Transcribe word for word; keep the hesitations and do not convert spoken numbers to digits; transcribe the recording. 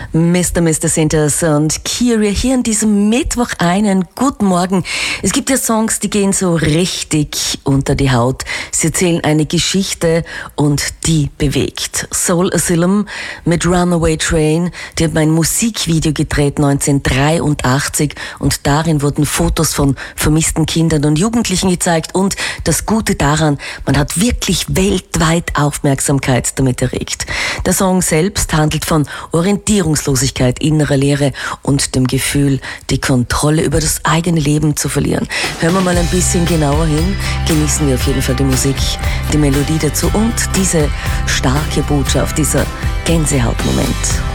Mister Mister Sinters und Kyria hier an diesem Mittwoch. Einen guten Morgen. Es gibt ja Songs, die gehen so richtig unter die Haut. Sie erzählen eine Geschichte und die bewegt. Soul Asylum mit Runaway Train, die hat mein Musikvideo gedreht neunzehnhundertdreiundachtzig und darin wurden Fotos von vermissten Kindern und Jugendlichen gezeigt und das Gute daran, man hat wirklich weltweit Aufmerksamkeit damit erregt. Der Song selbst handelt von Orientierungslosigkeit, innerer Leere und dem Gefühl, die Kontrolle über das eigene Leben zu verlieren. Hören wir mal ein bisschen genauer hin, genießen wir auf jeden Fall die Musik, die Melodie dazu und diese starke Botschaft, dieser Gänsehautmoment.